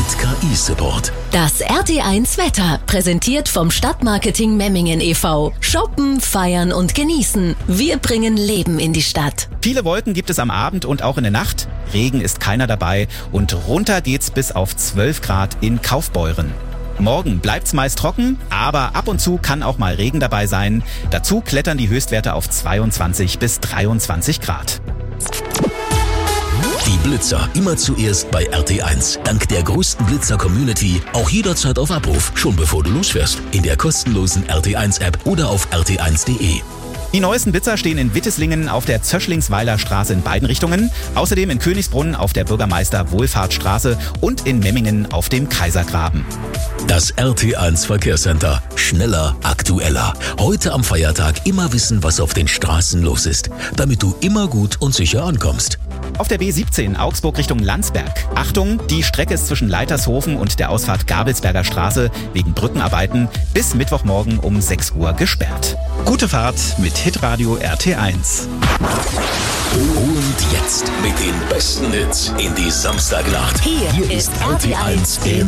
mit KI-Support. Das RT1 Wetter, präsentiert vom Stadtmarketing Memmingen e.V. Shoppen, feiern und genießen. Wir bringen Leben in die Stadt. Viele Wolken gibt es am Abend und auch in der Nacht. Regen ist keiner dabei und runter geht's bis auf 12 Grad in Kaufbeuren. Morgen bleibt's meist trocken, aber ab und zu kann auch mal Regen dabei sein. Dazu klettern die Höchstwerte auf 22 bis 23 Grad. Die Blitzer immer zuerst bei RT1. Dank der größten Blitzer-Community auch jederzeit auf Abruf, schon bevor du losfährst. In der kostenlosen RT1-App oder auf rt1.de. Die neuesten Blitzer stehen in Witteslingen auf der Zöschlingsweiler Straße in beiden Richtungen, außerdem in Königsbrunn auf der Bürgermeister-Wohlfahrtsstraße und in Memmingen auf dem Kaisergraben. Das RT1 Verkehrscenter. Schneller, aktueller. Heute am Feiertag immer wissen, was auf den Straßen los ist, damit du immer gut und sicher ankommst. Auf der B17 Augsburg Richtung Landsberg. Achtung, die Strecke ist zwischen Leitershofen und der Ausfahrt Gabelsberger Straße wegen Brückenarbeiten bis Mittwochmorgen um 6 Uhr gesperrt. Gute Fahrt mit Hitradio RT1. Und jetzt mit den besten Hits in die Samstagnacht. Hier ist RT1 im